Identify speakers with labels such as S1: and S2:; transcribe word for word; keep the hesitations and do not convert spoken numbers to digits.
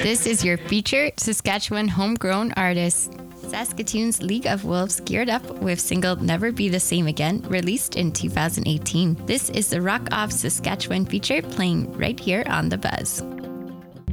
S1: This is your featured Saskatchewan homegrown artist. Saskatoon's League of Wolves geared up with single Never Be the Same Again, released in two thousand eighteen. This is the Rock Off Saskatchewan feature playing right here on The Buzz.